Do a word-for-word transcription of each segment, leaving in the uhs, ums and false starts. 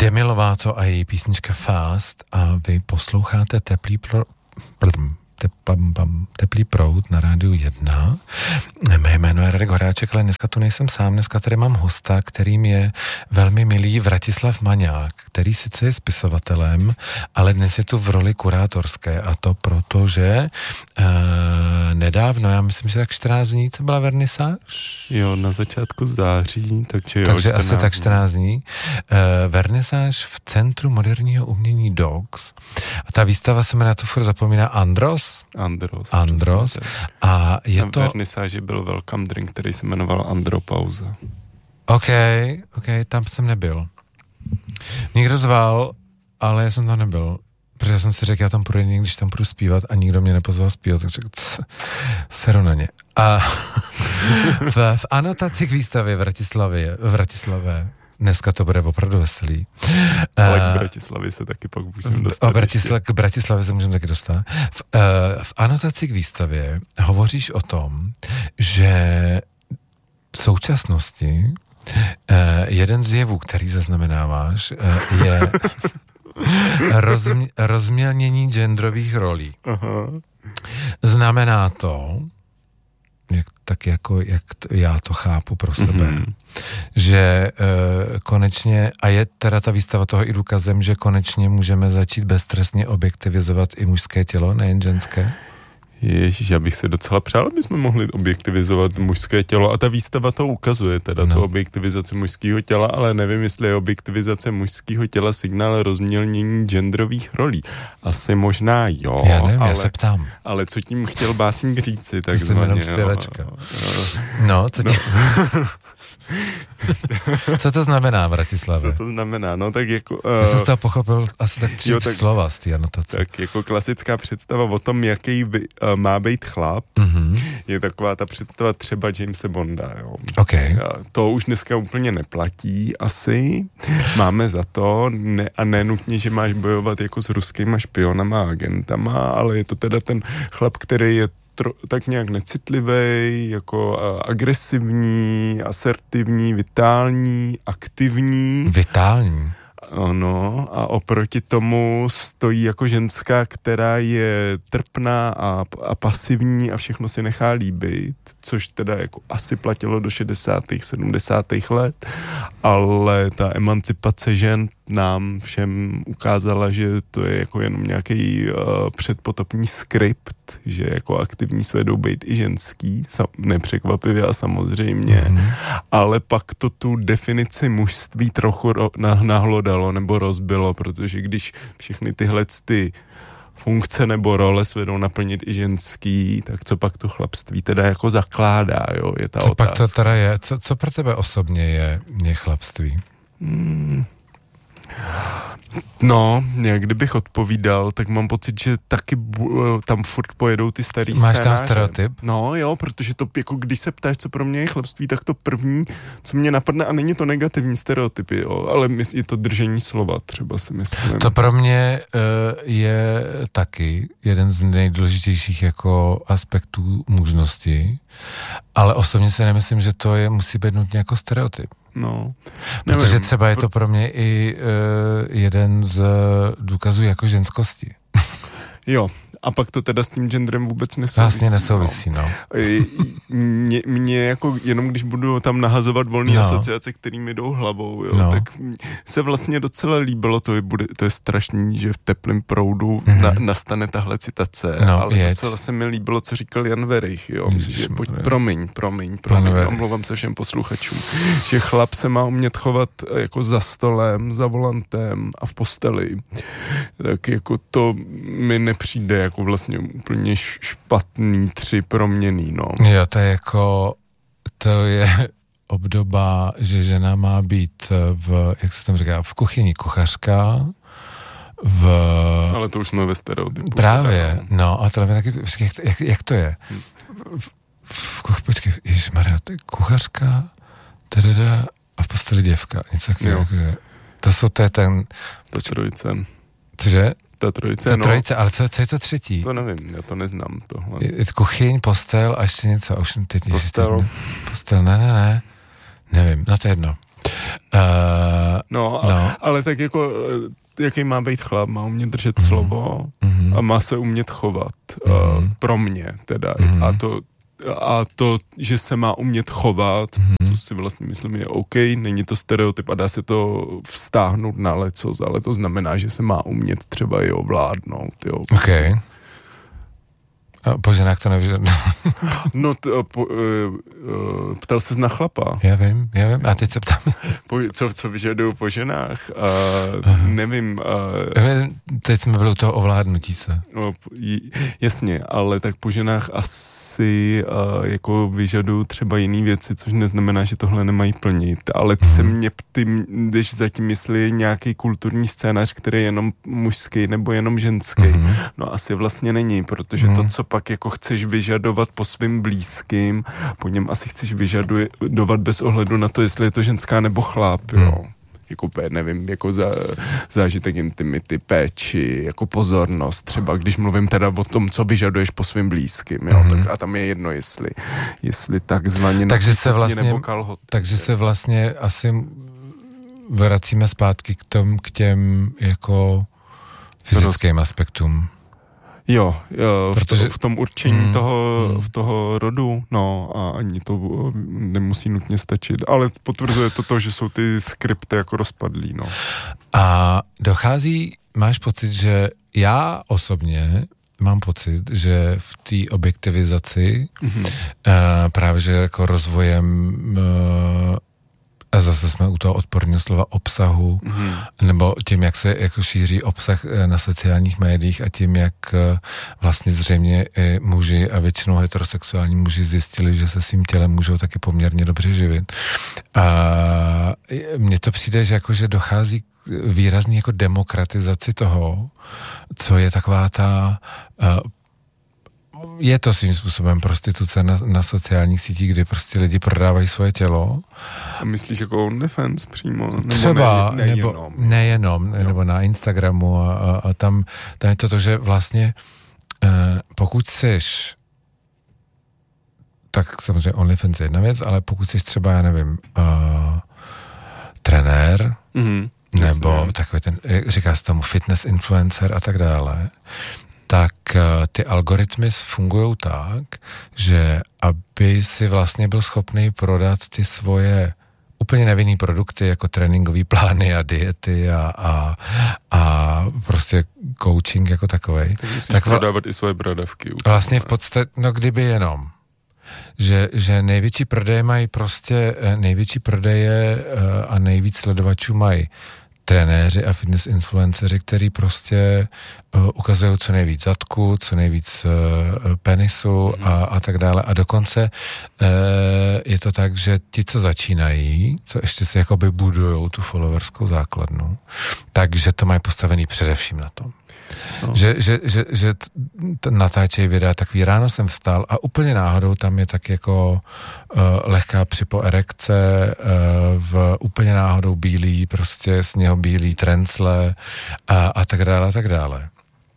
Demi Lovato a její písnička Fast a vy posloucháte Teplý pro... Teplý proud na rádiu jedna. Mé jméno je Radek Horáček, ale dneska tu nejsem sám, dneska tady mám hosta, kterým je velmi milý Vratislav Maňák, který sice je spisovatelem, ale dnes je tu v roli kurátorské a to proto, že uh, nedávno, já myslím, že tak čtrnáct dní, co byla vernisáž? Jo, na začátku září, takže jo, Takže asi tak čtrnáct dní. Uh, vernisáž v Centru moderního umění Dogs a ta výstava se jmenuje, to furt zapomíná, Andros? Andros. Andros. A je na to... vernisáži byl welcome drink, který se jmenoval Andropauza. OK, OK, tam jsem nebyl. Někdo zval, ale já jsem tam nebyl. Protože jsem si řekl, já tam půjdu, když tam půjdu zpívat a nikdo mě nepozval zpívat, tak řekl, seru na ně. A v, v anotaci k výstavě v Bratislavě, v Bratislavě, dneska to bude opravdu veselý. Ale k Bratislavě se taky pak můžeme dostat. Bratisla, k Bratislavě se můžeme taky dostat. V, uh, v anotaci k výstavě hovoříš o tom, že v současnosti uh, jeden z jevů, který zaznamenáváš, uh, je rozmě, rozmělnění genderových rolí. Aha. Znamená to, jak, tak jako jak t, já to chápu pro sebe, mm-hmm. že e, konečně, a je teda ta výstava toho i důkazem, že konečně můžeme začít beztrestně objektivizovat i mužské tělo, nejen ženské? Ježiš, já bych se docela přál, aby jsme mohli objektivizovat mužské tělo a ta výstava to ukazuje, teda no. tu objektivizaci mužského těla, ale nevím, jestli je objektivizace mužského těla signál rozmělnění genderových rolí. Asi možná jo, já nevím, ale, já se ptám. Ale co tím chtěl básník říci, tak zvaně. Zpěvačka. No, co tím... No. Co to znamená, Bratislave? Co to znamená, no tak jako... Uh, Já jsem z toho pochopil asi tak tři jo, tak, slova z té anotace. Tak jako klasická představa o tom, jaký by, uh, má být chlap, mm-hmm. je taková ta představa třeba Jamese Bonda, jo. Okay. To už dneska úplně neplatí asi. Máme za to, ne, a nenutně, že máš bojovat jako s ruskýma špionama a agentama, ale je to teda ten chlap, který je Tro, tak nějak necitlivý, jako a, agresivní, asertivní, vitální, aktivní. Vitální. Ano, a oproti tomu stojí jako ženská, která je trpná a, a pasivní a všechno si nechá líbit, což teda jako asi platilo do šedesátých, sedmdesátých let, ale ta emancipace žen nám všem ukázala, že to je jako jenom nějaký uh, předpotopní skript, že jako aktivní své jdou být i ženský, sam, nepřekvapivě a samozřejmě, mm-hmm. ale pak to tu definici mužství trochu ro, nah, nahlodalo nebo rozbilo, protože když všechny tyhle ty funkce nebo role svedou naplnit i ženský, tak co pak to chlapství teda jako zakládá, jo, je ta co otázka. Co pak to teda je? Co, co pro tebe osobně je, je chlapství? Hmm... No, jak kdybych odpovídal, tak mám pocit, že taky bu- tam furt pojedou ty starý Máš scénáře. tam stereotyp? No jo, protože to, jako když se ptáš, co pro mě je chlapství, tak to první, co mě napadne, a není to negativní stereotypy, jo, ale je to držení slova, třeba si myslím. To pro mě uh, je taky jeden z nejdůležitějších jako aspektů mužnosti, ale osobně si nemyslím, že to je, musí být nutně jako stereotyp. No. Protože nevím, třeba je to pro mě i uh, jeden z důkazů jako ženskosti. Jo, a pak to teda s tím genderem vůbec nesouvisí. Vlastně nesouvisí, no. no. Mě, mě jako, jenom když budu tam nahazovat volné no. asociace, kterými jdou hlavou, jo, no. tak se vlastně docela líbilo, to je, bude, to je strašný, že v teplém proudu mm-hmm. na, nastane tahle citace, no, ale jeď. Docela se mi líbilo, co říkal Jan Verich, jo, Ježiš, že pojď, promiň, promiň, promiň, omlouvám se všem posluchačům, že chlap se má umět chovat jako za stolem, za volantem a v posteli, tak jako to mi nepřijde jako vlastně úplně špatný tři proměný, no. Jo, to je jako, to je obdoba, že žena má být v, jak se tam říká, v kuchyni kuchařka, v... Ale to už jsme ve stereotypu. Právě, teda, no, a to je taky, jak, jak, jak to je? V, v kuch, počkej, ježišmarja, to je kuchařka, tadada, a v posteli děvka, něco takového, jakože, to jsou, to je ten... To trojice. Cože? Ta trojice, ta no. trojice, ale co, co je to třetí? To nevím, já to neznám tohle. Je, kuchyň, postel a ještě něco. Už teď, postel. Teď, postel, ne, ne, ne. Nevím, no to je jedno. Uh, no, a, no, ale tak jako, jaký má být chlap, má umět držet mm. slovo mm. a má se umět chovat. Mm. Uh, pro mě teda. Mm. A to A to, že se má umět chovat, mm-hmm. to si vlastně myslím je OK, není to stereotyp a dá se to vztáhnout na lecos, ale to znamená, že se má umět třeba i ovládnout. Jo, OK. A po ženách to nevyžaduje. No, t, po, uh, uh, ptal ses na chlapa. Já vím, já vím. A teď se ptám. Po, co, co vyžadují po ženách? Uh, nevím. Uh, teď jsme byli u toho ovládnutí se. No, jasně, ale tak po ženách asi uh, jako vyžadují třeba jiný věci, což neznamená, že tohle nemají plnit. Ale ty mm. se mě, ty když zatím myslí nějaký kulturní scénář, který je jenom mužský nebo jenom ženský. Mm. No asi vlastně není, protože mm. to, co pak jako chceš vyžadovat po svým blízkým, po něm asi chceš vyžadovat bez ohledu na to, jestli je to ženská nebo chlap, jo. Hmm. Jako, nevím, jako za, zážitek intimity, péči, jako pozornost, třeba když mluvím teda o tom, co vyžaduješ po svým blízkým, jo, hmm. tak a tam je jedno, jestli, jestli takzvaně takže se vlastně, nebo kalhot. Takže se vlastně asi vracíme zpátky k tom, k těm jako fyzickým aspektům. Jo, jo protože, v, v tom určení mm, toho, mm. v toho rodu, no a ani to nemusí nutně stačit, ale potvrzuje to to, že jsou ty skripty jako rozpadlý, no. A dochází, máš pocit, že já osobně mám pocit, že v té objektivizaci mm-hmm. uh, právě, že jako rozvojem uh, a zase jsme u toho odporného slova obsahu, mm. nebo tím, jak se jako šíří obsah na sociálních médiích a tím, jak vlastně zřejmě muži a většinou heterosexuální muži zjistili, že se svým tělem můžou taky poměrně dobře živit. A mně to přijde, že, jako, že dochází k výrazný jako demokratizaci toho, co je taková ta je to svým způsobem prostituce na, na sociálních sítích, kdy prostě lidi prodávají svoje tělo. A myslíš jako OnlyFans přímo? Nebo třeba, ne, nejenom. nebo nejenom, nebo na Instagramu a, a, a tam, tam je to to, že vlastně eh, pokud seš, tak samozřejmě OnlyFans je jedna věc, ale pokud seš třeba, já nevím, uh, trenér, mm-hmm, nebo jasně. Takový ten, říká se tomu fitness influencer a tak dále, tak ty algoritmy fungují tak, že aby si vlastně byl schopný prodat ty svoje úplně nevinný produkty, jako tréninkové plány a diety a, a, a prostě coaching jako takovej. Tak musíš tak prodávat i svoje bradavky. Vlastně v podstatě, no kdyby jenom. Že, že největší prodeje mají prostě, největší prodeje a nejvíc sledovačů mají trenéři a fitness influenceři, který prostě uh, ukazují co nejvíc zadku, co nejvíc uh, penisu mm. a, a tak dále. A dokonce uh, je to tak, že ti, co začínají, co ještě si jakoby budujou tu followerskou základnu, takže to mají postavený především na tom. No. Že, že, že, že t- natáčejí videa, takový ráno jsem vstal a úplně náhodou tam je tak jako uh, lehká připoerekce, uh, v úplně náhodou bílý, prostě sněhobílý trencle a, a tak dále a tak dále.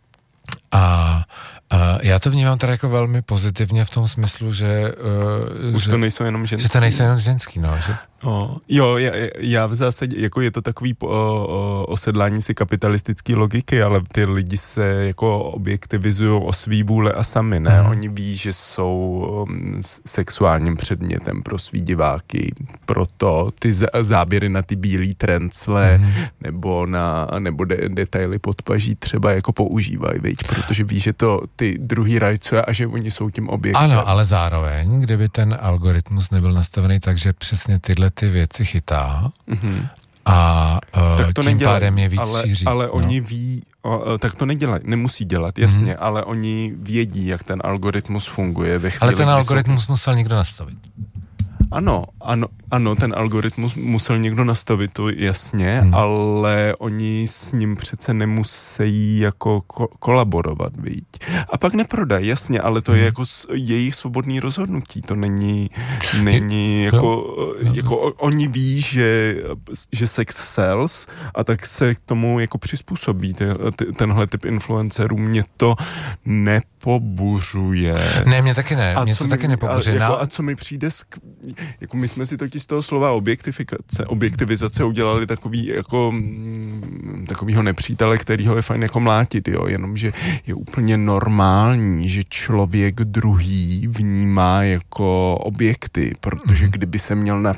A Uh, já to vnímám teda jako velmi pozitivně v tom smyslu, že... Uh, Už že, to nejsou jenom ženský. Že to nejsou jenom ženský, no. Že... no jo, já, já v zásadě, jako je to takový o, o, osedlání si kapitalistické logiky, ale ty lidi se jako objektivizují o svý vůle a sami, ne? Mm. Oni ví, že jsou um, sexuálním předmětem pro svý diváky, proto ty z, záběry na ty bílý trencle mm. nebo na nebo de, detaily pod paží třeba jako používají, viď? Protože ví, že to ty druhý rajcuje a že oni jsou tím objektem. Ano, ale zároveň, kdyby ten algoritmus nebyl nastavený tak, že přesně tyhle ty věci chytá mm-hmm. a uh, tak to tím nedělaj, pádem je víc ale, šíří. Ale no. oni ví, o, tak to nedělají, nemusí dělat, jasně, mm-hmm. ale oni vědí, jak ten algoritmus funguje. Ve chvíli, ale ten algoritmus jsou... musel někdo nastavit. Ano, ano, ano, ten algoritmus musel někdo nastavit, to jasně, hmm. ale oni s ním přece nemusí jako ko- kolaborovat, viď. A pak neprodají, jasně, ale to hmm. je jako jejich svobodný rozhodnutí, to není, není jako, no. jako oni ví, že, že sex sells a tak se k tomu jako přizpůsobí tenhle typ influencerů. Mě to nepobuřuje. Ne, mě taky ne, a mě to mi, taky nepobuřuje. A, jako, a co mi přijde sk- jako my jsme si totiž z toho slova objektifikace, objektivizace udělali takový jako mm, takovýho nepřítele, kterýho je fajn jako mlátit, jo, jenomže je úplně normální, že člověk druhý vnímá jako objekty, protože kdyby se měl na